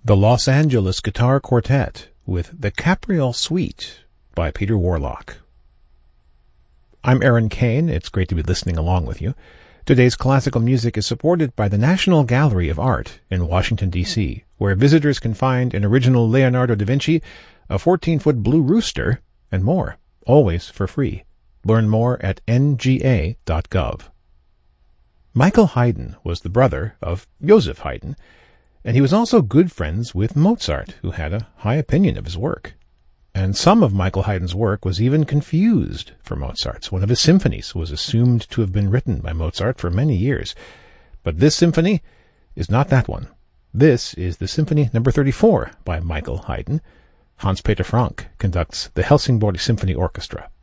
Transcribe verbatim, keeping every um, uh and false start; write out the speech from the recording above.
The Los Angeles Guitar Quartet with The Capriole Suite by Peter Warlock. I'm Aaron Kane. It's great to be listening along with you. Today's classical music is supported by the National Gallery of Art in Washington, D C, where visitors can find an original Leonardo da Vinci, a fourteen-foot blue rooster, and more, always for free. Learn more at N G A dot gov. Michael Haydn was the brother of Joseph Haydn, and he was also good friends with Mozart, who had a high opinion of his work. And some of Michael Haydn's work was even confused for Mozart's. One of his symphonies was assumed to have been written by Mozart for many years. But this symphony is not that one. This is the Symphony number thirty-four by Michael Haydn. Hans Peter Frank conducts the Helsingborg Symphony Orchestra.